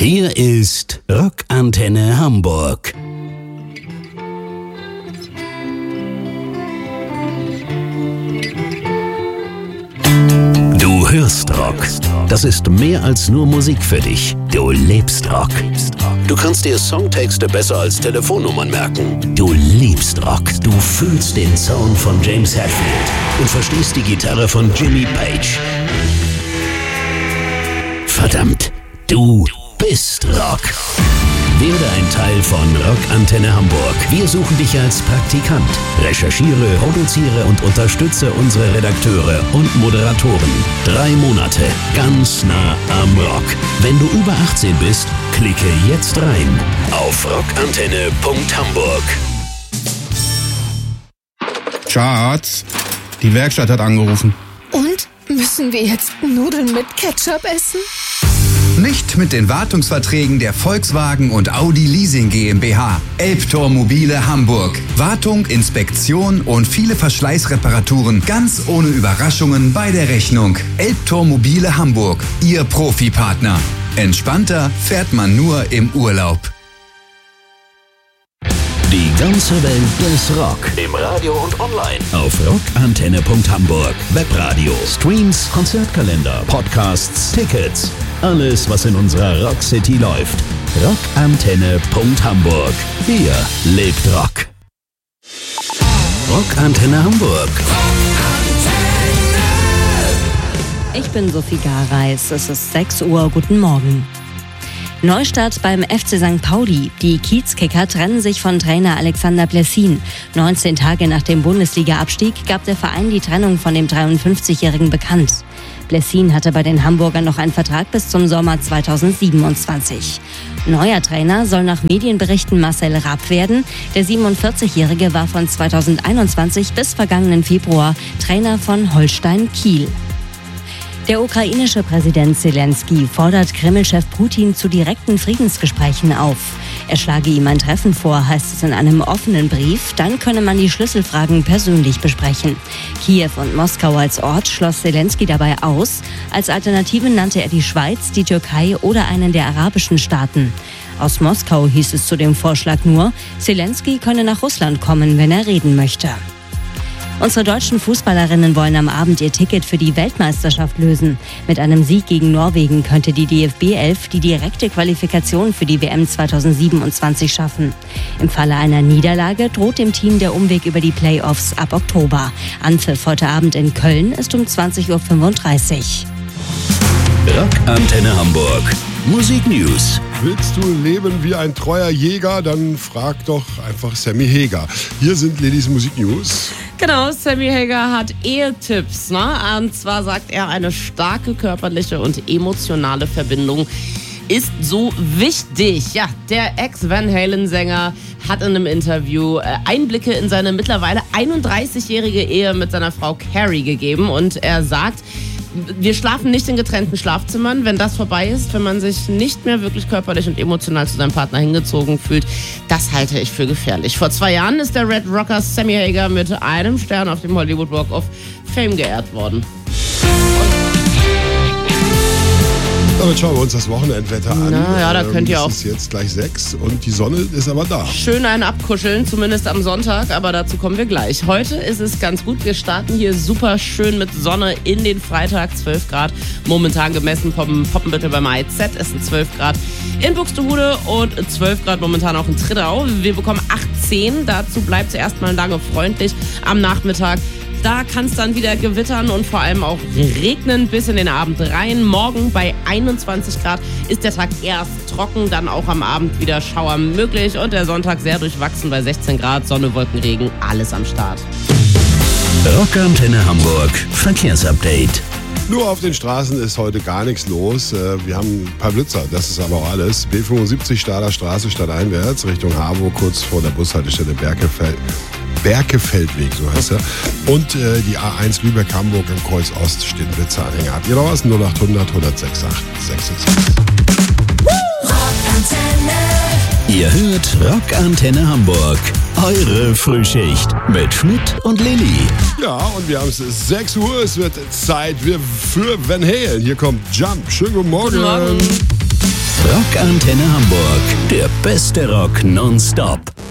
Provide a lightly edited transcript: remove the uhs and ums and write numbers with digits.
Hier ist Rockantenne Hamburg. Du hörst Rock. Das ist mehr als nur Musik für dich. Du lebst Rock. Du kannst dir Songtexte besser als Telefonnummern merken. Du liebst Rock. Du fühlst den Sound von James Hetfield und verstehst die Gitarre von Jimmy Page. Verdammt, du bist Rock. Werde ein Teil von Rockantenne Hamburg. Wir suchen dich als Praktikant. Recherchiere, produziere und unterstütze unsere Redakteure und Moderatoren. 3 Monate, ganz nah am Rock. Wenn du über 18 bist, klicke jetzt rein auf rockantenne.hamburg. Schatz, die Werkstatt hat angerufen. Und? Müssen wir jetzt Nudeln mit Ketchup essen? Nicht mit den Wartungsverträgen der Volkswagen und Audi Leasing GmbH. Elbtor Mobile Hamburg. Wartung, Inspektion und viele Verschleißreparaturen ganz ohne Überraschungen bei der Rechnung. Elbtor Mobile Hamburg. Ihr Profipartner. Entspannter fährt man nur im Urlaub. Die ganze Welt des Rock. Im Radio und online. Auf rockantenne.hamburg. Webradio, Streams, Konzertkalender, Podcasts, Tickets. Alles, was in unserer Rock City läuft. Rockantenne.hamburg. Hier lebt Rock. Rockantenne Hamburg. Ich bin Sophie Gareis. Es ist 6 Uhr. Guten Morgen. Neustart beim FC St. Pauli. Die Kiezkicker trennen sich von Trainer Alexander Blessin. 19 Tage nach dem Bundesliga-Abstieg gab der Verein die Trennung von dem 53-Jährigen bekannt. Blessin hatte bei den Hamburgern noch einen Vertrag bis zum Sommer 2027. Neuer Trainer soll nach Medienberichten Marcel Rapp werden. Der 47-Jährige war von 2021 bis vergangenen Februar Trainer von Holstein Kiel. Der ukrainische Präsident Zelensky fordert Kreml-Chef Putin zu direkten Friedensgesprächen auf. Er schlage ihm ein Treffen vor, heißt es in einem offenen Brief. Dann könne man die Schlüsselfragen persönlich besprechen. Kiew und Moskau als Ort schloss Zelensky dabei aus. Als Alternative nannte er die Schweiz, die Türkei oder einen der arabischen Staaten. Aus Moskau hieß es zu dem Vorschlag nur, Zelensky könne nach Russland kommen, wenn er reden möchte. Unsere deutschen Fußballerinnen wollen am Abend ihr Ticket für die Weltmeisterschaft lösen. Mit einem Sieg gegen Norwegen könnte die DFB 11 die direkte Qualifikation für die WM 2027 schaffen. Im Falle einer Niederlage droht dem Team der Umweg über die Playoffs ab Oktober. Anpfiff heute Abend in Köln ist um 20.35 Uhr. Rockantenne Hamburg. Musik News. Willst du leben wie ein treuer Jäger? Dann frag doch einfach Sammy Hagar. Hier sind Lillys Musik News. Genau, Sammy Hagar hat Ehetipps. Ne? Und zwar sagt er, eine starke körperliche und emotionale Verbindung ist so wichtig. Ja, der Ex-Van Halen-Sänger hat in einem Interview Einblicke in seine mittlerweile 31-jährige Ehe mit seiner Frau Carrie gegeben. Und er sagt, wir schlafen nicht in getrennten Schlafzimmern. Wenn das vorbei ist, wenn man sich nicht mehr wirklich körperlich und emotional zu seinem Partner hingezogen fühlt, das halte ich für gefährlich. Vor 2 Jahren ist der Red Rocker Sammy Hagar mit einem Stern auf dem Hollywood Walk of Fame geehrt worden. Damit schauen wir uns das Wochenendwetter an. Na ja, da könnt ihr auch. Es ist jetzt gleich 6 und die Sonne ist aber da. Schön einen abkuscheln, zumindest am Sonntag, aber dazu kommen wir gleich. Heute ist es ganz gut. Wir starten hier super schön mit Sonne in den Freitag, 12 Grad. Momentan gemessen vom Poppenbüttel beim AIZ. Es sind 12 Grad in Buxtehude und 12 Grad momentan auch in Trittau. Wir bekommen 18. Dazu bleibt es erstmal lange freundlich am Nachmittag. Da kann es dann wieder gewittern und vor allem auch regnen bis in den Abend rein. Morgen bei 21 Grad ist der Tag erst trocken, dann auch am Abend wieder Schauer möglich. Und der Sonntag sehr durchwachsen bei 16 Grad, Sonne, Wolken, Regen, alles am Start. Rockantenne Hamburg, Verkehrsupdate. Nur auf den Straßen ist heute gar nichts los. Wir haben ein paar Blitzer, das ist aber auch alles. B75 Stahler Straße stadteinwärts Richtung Harburg, kurz vor der Bushaltestelle Berkefeldweg, so heißt er. Und die A1 Lübeck-Hamburg im Kreuz Ost steht ein Blitzeranhänger. Habt ihr noch was? 0800 106 866. Ihr hört Rockantenne Hamburg. Eure Frühschicht mit Schmidt und Lilly. Ja, und wir haben es 6 Uhr. Es wird Zeit für Van Halen. Hier kommt Jump. Schönen guten Morgen. Guten Morgen. Rock Antenne Hamburg, der beste Rock nonstop.